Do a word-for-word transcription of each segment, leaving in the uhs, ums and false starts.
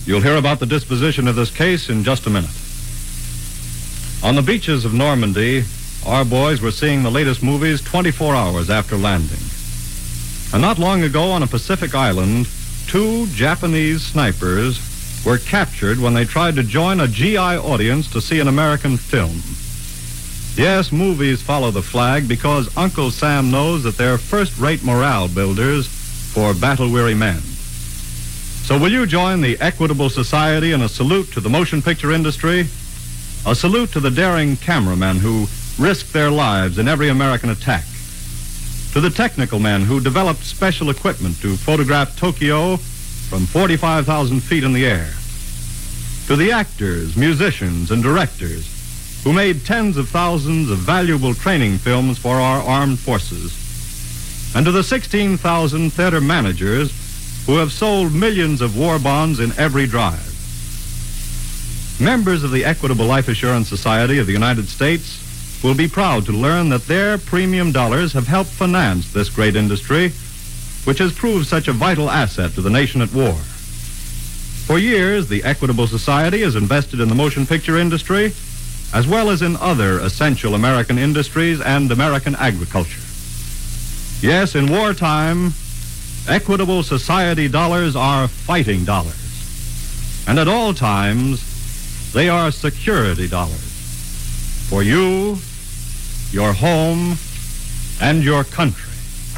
You'll hear about the disposition of this case in just a minute. On the beaches of Normandy, our boys were seeing the latest movies twenty-four hours after landing. And not long ago on a Pacific island, two Japanese snipers were captured when they tried to join a G I audience to see an American film. Yes, movies follow the flag because Uncle Sam knows that they're first-rate morale builders for battle-weary men. So will you join the Equitable Society in a salute to the motion picture industry? A salute to the daring cameramen who risked their lives in every American attack. To the technical men who developed special equipment to photograph Tokyo from forty-five thousand feet in the air. To the actors, musicians, and directors who made tens of thousands of valuable training films for our armed forces. And to the sixteen thousand theater managers who have sold millions of war bonds in every drive. Members of the Equitable Life Assurance Society of the United States will be proud to learn that their premium dollars have helped finance this great industry, which has proved such a vital asset to the nation at war. For years, the Equitable Society has invested in the motion picture industry, as well as in other essential American industries and American agriculture. Yes, in wartime, Equitable Society dollars are fighting dollars. And at all times, they are security dollars. For you, your home, and your country.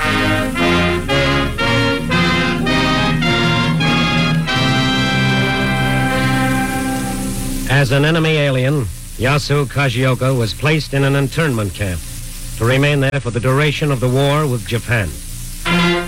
As an enemy alien, Yasu Kajioka was placed in an internment camp to remain there for the duration of the war with Japan.